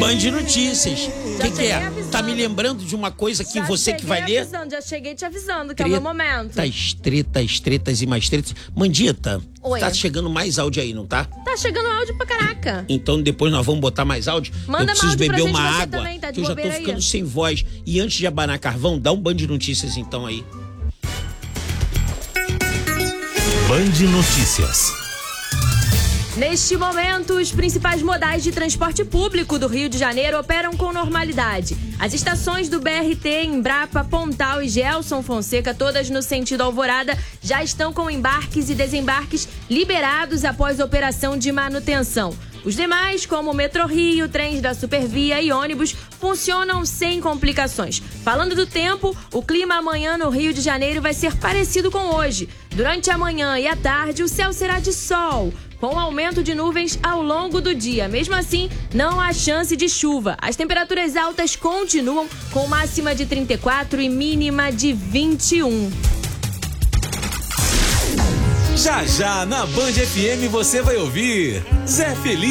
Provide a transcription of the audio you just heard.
Band Notícias. O que é? avisando. Tá me lembrando de uma coisa que você que vai ler? Já cheguei te avisando que é o meu momento. Tretas e mais tretas. Mandita, Oi. tá chegando mais áudio aí, não tá? Tá chegando áudio pra caraca. Então depois nós vamos botar mais áudio. Manda eu preciso áudio pra beber gente, uma você água, também, tá de que eu já tô bobeira aí. ficando sem voz. E antes de abanar carvão, dá um Band Notícias então aí. Band Notícias. Neste momento, os principais modais de transporte público do Rio de Janeiro operam com normalidade. As estações do BRT, Embrapa, Pontal e Gelson Fonseca, todas no sentido Alvorada, já estão com embarques e desembarques liberados após operação de manutenção. Os demais, como o Metrô-Rio, trens da Supervia e ônibus, funcionam sem complicações. Falando do tempo, o clima amanhã no Rio de Janeiro vai ser parecido com hoje. Durante a manhã e a tarde, o céu será de sol, com aumento de nuvens ao longo do dia. Mesmo assim, não há chance de chuva. As temperaturas altas continuam, com máxima de 34 e mínima de 21. Já já na Band FM você vai ouvir Zé Felipe.